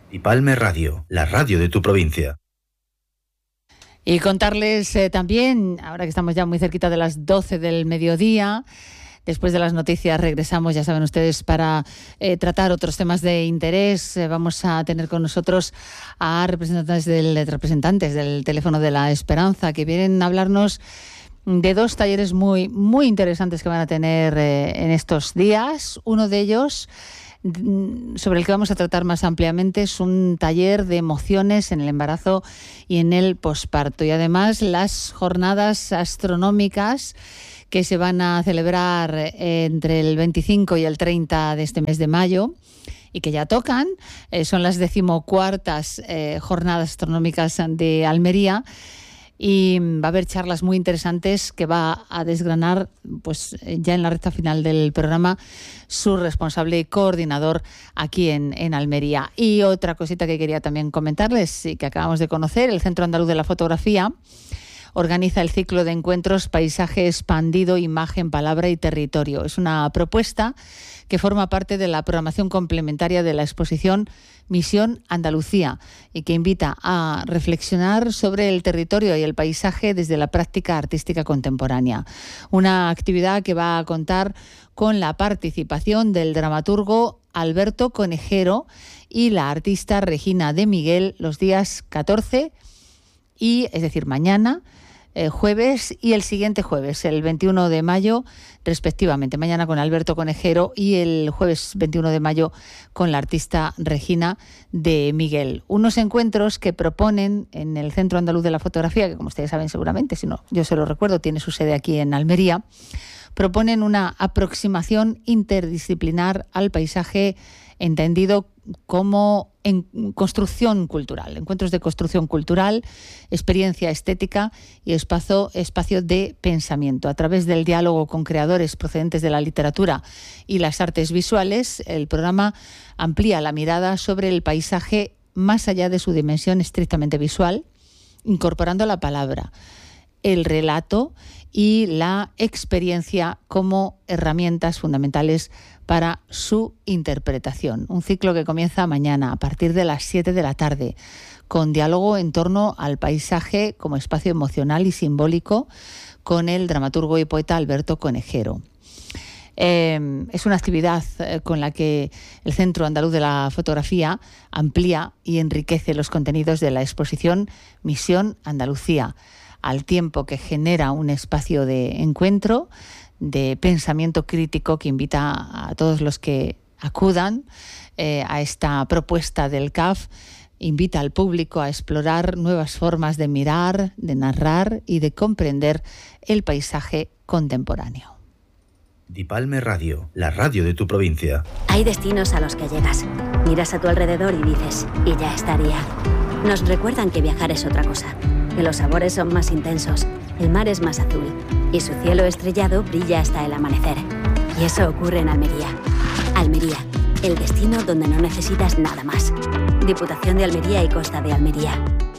Dipalme Radio, la radio de tu provincia. Y contarles también, ahora que estamos ya muy cerquita de las 12 del mediodía, después de las noticias regresamos, ya saben ustedes, para tratar otros temas de interés. Vamos a tener con nosotros a representantes del Teléfono de la Esperanza, que vienen a hablarnos de dos talleres muy, muy interesantes que van a tener en estos días. Uno de ellos, sobre el que vamos a tratar más ampliamente, es un taller de emociones en el embarazo y en el posparto. Y además las jornadas astronómicas que se van a celebrar entre el 25 y el 30 de este mes de mayo y que ya tocan, son las 14ª jornadas astronómicas de Almería. Y va a haber charlas muy interesantes que va a desgranar, pues ya en la recta final del programa, su responsable y coordinador aquí en Almería. Y otra cosita que quería también comentarles y que acabamos de conocer: el Centro Andaluz de la Fotografía organiza el ciclo de encuentros Paisaje Expandido, Imagen, Palabra y Territorio. Es una propuesta que forma parte de la programación complementaria de la exposición Misión Andalucía y que invita a reflexionar sobre el territorio y el paisaje desde la práctica artística contemporánea. Una actividad que va a contar con la participación del dramaturgo Alberto Conejero y la artista Regina de Miguel los días 14 es decir, mañana, jueves, y el siguiente jueves, el 21 de mayo, respectivamente. Mañana con Alberto Conejero y el jueves 21 de mayo con la artista Regina de Miguel. Unos encuentros que proponen en el Centro Andaluz de la Fotografía, que como ustedes saben seguramente, si no, yo se lo recuerdo, tiene su sede aquí en Almería, proponen una aproximación interdisciplinar al paisaje entendido como en construcción cultural, encuentros de construcción cultural, experiencia estética y espacio de pensamiento. A través del diálogo con creadores procedentes de la literatura y las artes visuales, el programa amplía la mirada sobre el paisaje más allá de su dimensión estrictamente visual, incorporando la palabra, el relato y la experiencia como herramientas fundamentales para su interpretación. Un ciclo que comienza mañana a partir de las 7 de la tarde, con diálogo en torno al paisaje como espacio emocional y simbólico con el dramaturgo y poeta Alberto Conejero. Es una actividad con la que el Centro Andaluz de la Fotografía amplía y enriquece los contenidos de la exposición Misión Andalucía, al tiempo que genera un espacio de encuentro, de pensamiento crítico que invita a todos los que acudan a esta propuesta del CAF, invita al público a explorar nuevas formas de mirar, de narrar y de comprender el paisaje contemporáneo. Dipalme Radio, la radio de tu provincia. Hay destinos a los que llegas, miras a tu alrededor y dices, y ya estaría. Nos recuerdan que viajar es otra cosa, que los sabores son más intensos, el mar es más azul y su cielo estrellado brilla hasta el amanecer. Y eso ocurre en Almería. Almería, el destino donde no necesitas nada más. Diputación de Almería y Costa de Almería.